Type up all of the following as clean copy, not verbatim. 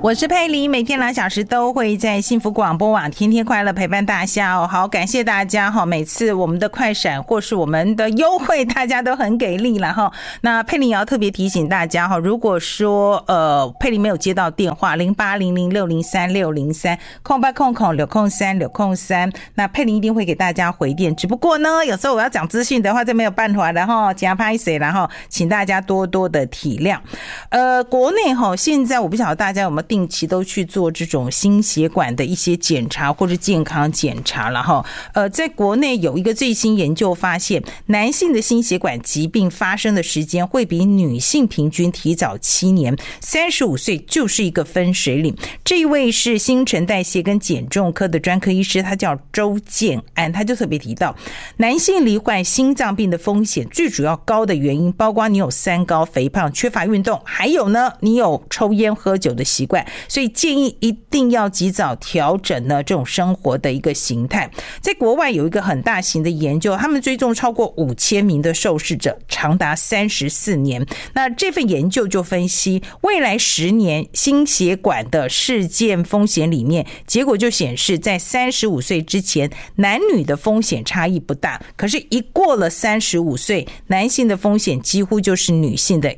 我是佩妮，每天2小时都会在幸福广播网天天快乐陪伴大家哦。好，感谢大家哈，每次我们的快闪或是我们的优惠，大家都很给力了哈。那佩妮也要特别提醒大家哈，如果说佩妮没有接到电话08006036030800603603，那佩妮一定会给大家回电。只不过呢，有时候我要讲资讯的话，这没有办法的哈，加拍谁然后请大家多多的体谅。国内哈，现在我不晓得大家有没有定期都去做这种心血管的一些检查或是健康检查了哈。在国内有一个最新研究发现，男性的心血管疾病发生的时间会比女性平均提早7年，35岁就是一个分水岭。这一位是新陈代谢跟减重科的专科医师，他叫周建安，他就特别提到，男性罹患心脏病的风险最主要高的原因，包括你有三高、肥胖、缺乏运动，还有呢，你有抽烟喝酒的习惯，所以建议一定要及早调整呢这种生活的一个形态。在国外有一个很大型的研究，他们追踪超过5000名的受试者，长达34年。那这份研究就分析未来10年心血管的事件风险里面，结果就显示在35岁之前，男女的风险差异不大，可是一过了35岁，男性的风险几乎就是女性的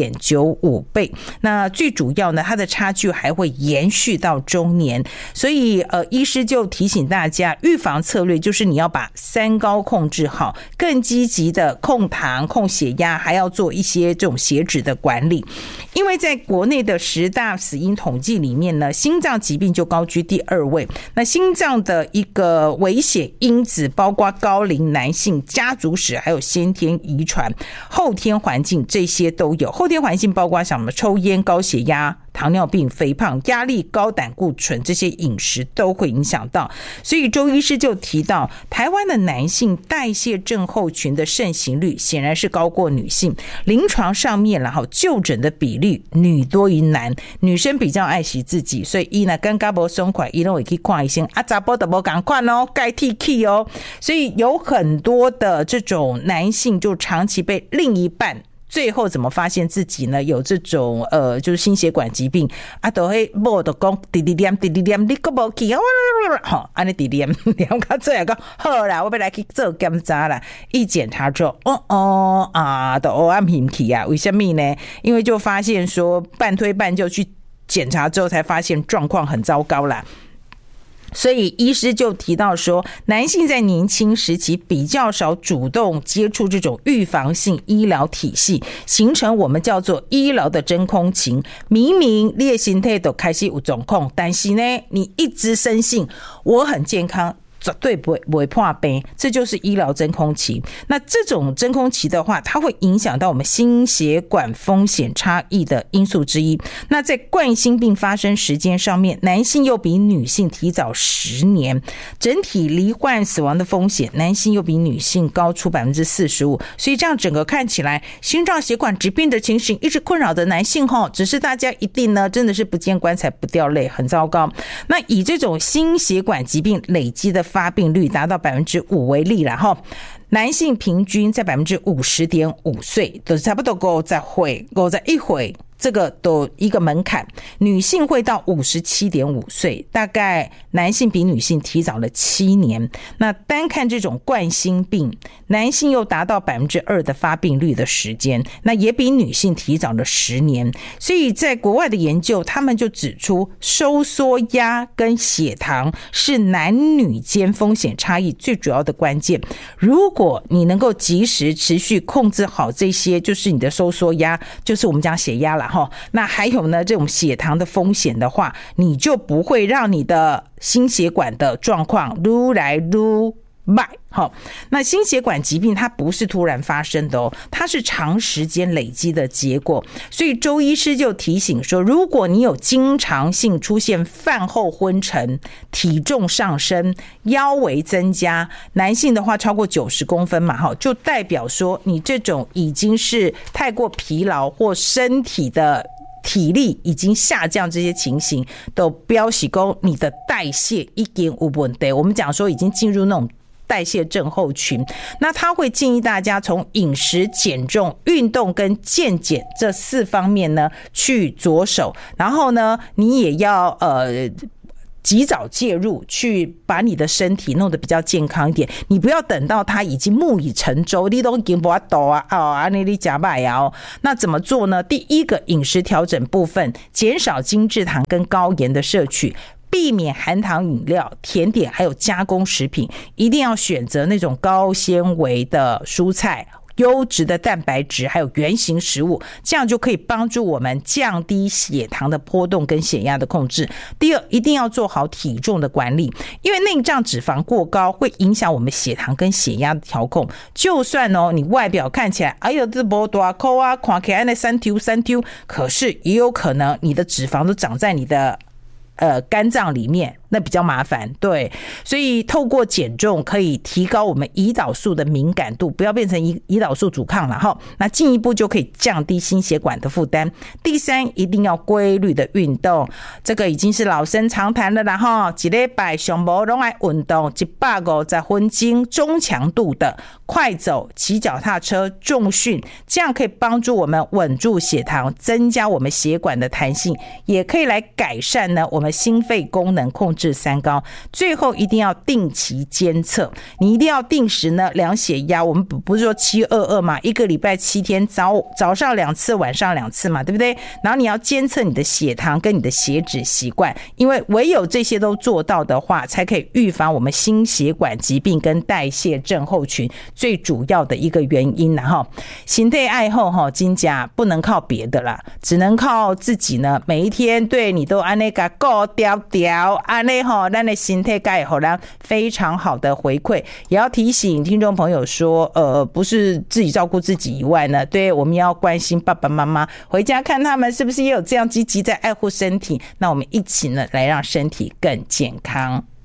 1.95 倍。那最主要呢，它的差距还会延续到中年。所以医师就提醒大家，预防策略就是你要把三高控制好，更积极的控糖、控血压，还要做一些这种血脂的管理。因为在国内的10大死因统计里面呢，心脏疾病就高居第2位。那心脏的一个危险因子包括高龄男性、家族史，还有先天遗传、后天环境，这些都有。后天环境包括什么？抽烟、高血压、糖尿病、肥胖、压力、高胆固醇，这些饮食都会影响到。所以周医师就提到，台湾的男性代谢症候群的盛行率显然是高过女性，临床上面然后就诊的比率女多于男，女生比较爱惜自己，所以伊呢感觉不爽快，伊都会去看医生啊，查甫就不赶快哦，该剃去哦。所以有很多的这种男性就长期被另一半，最后怎么发现自己呢有这种就是心血管疾病啊，都会某就讲滴滴念滴滴念，你个无去啊，好，安尼滴念念到最后讲好啦，我要来去做检查啦。一检查之后，都暗平去啊，为什么呢？因为就发现说半推半就去检查之后，才发现状况很糟糕啦。所以医师就提到说，男性在年轻时期比较少主动接触这种预防性医疗体系，形成我们叫做医疗的真空期。明明你的身体都开始有状况，但是呢，你一直深信我很健康，绝对不会破病，这就是医疗真空期。那这种真空期的话，它会影响到我们心血管风险差异的因素之一。那在冠心病发生时间上面，男性又比女性提早10年，整体罹患死亡的风险，男性又比女性高出 45%。 所以这样整个看起来，心脏血管疾病的情形一直困扰的男性只是大家一定呢真的是不见棺材不掉泪，很糟糕。那以这种心血管疾病累积的发病率达到 5% 为例啦齁，男性平均在 50.5 岁，都差不多51岁，这个都一个门槛。女性会到 57.5 岁，大概男性比女性提早了7年。那单看这种冠心病，男性又达到 2% 的发病率的时间，那也比女性提早了10年。所以在国外的研究，他们就指出收缩压跟血糖是男女间风险差异最主要的关键。如果你能够及时持续控制好这些，就是你的收缩压，就是我们讲血压啦，那还有呢这种血糖的风险的话，你就不会让你的心血管的状况愈来愈慢。那心血管疾病它不是突然发生的它是长时间累积的结果。所以周医师就提醒说，如果你有经常性出现饭后昏沉、体重上升、腰围增加，男性的话超过90公分嘛，就代表说你这种已经是太过疲劳或身体的体力已经下降，这些情形都表示说你的代谢已经有问题。我们讲说已经进入那种代谢症候群。那他会建议大家从饮食、减重、运动跟健检这4方面呢去着手，然后呢你也要及早介入，去把你的身体弄得比较健康一点。你不要等到它已经木已成舟，你都已经不懂啊，你假摆啊。那怎么做呢？第一个，饮食调整部分，减少精制糖跟高盐的摄取，避免含糖饮料、甜点还有加工食品，一定要选择那种高纤维的蔬菜、优质的蛋白质还有原型食物，这样就可以帮助我们降低血糖的波动跟血压的控制。第二，一定要做好体重的管理，因为内脏脂肪过高会影响我们血糖跟血压的调控。就算你外表看起来哎呦这没大口啊，看起来那三丢，可是也有可能你的脂肪都长在你的肝脏里面，那比较麻烦。对，所以透过减重可以提高我们胰岛素的敏感度，不要变成胰岛素阻抗了哈。那进一步就可以降低心血管的负担。第三，一定要规律的运动，这个已经是老生常谈了啦哈。一礼拜上无拢爱运动150分钟，中强度的快走、骑脚踏车、重训，这样可以帮助我们稳住血糖，增加我们血管的弹性，也可以来改善呢我们心肺功能，控制三高。最后一定要定期监测，你一定要定时呢量血压。我们不是说722嘛，一个礼拜7天，早上2次，晚上2次嘛，对不对？然后你要监测你的血糖跟你的血脂习惯，因为唯有这些都做到的话，才可以预防我们心血管疾病跟代谢症候群最主要的一个原因啦哈。心态爱好哈，真假不能靠别的啦，只能靠自己呢。每一天对你都按那个顾调按那吼，咱的心态该好让非常好的回馈。也要提醒听众朋友说，不是自己照顾自己以外呢，对我们要关心爸爸妈妈，回家看他们是不是也有这样积极在爱护身体。那我们一起呢，来让身体更健康。